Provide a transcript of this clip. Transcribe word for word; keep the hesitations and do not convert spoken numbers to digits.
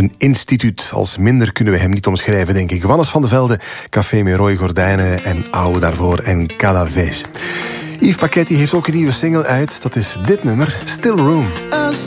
een instituut. Als minder kunnen we hem niet omschrijven, denk ik. Wannes van de Velde, Café met rode gordijnen en Oude daarvoor en Calaves. Yves Paquetti heeft ook een nieuwe single uit. Dat is dit nummer, Still Room.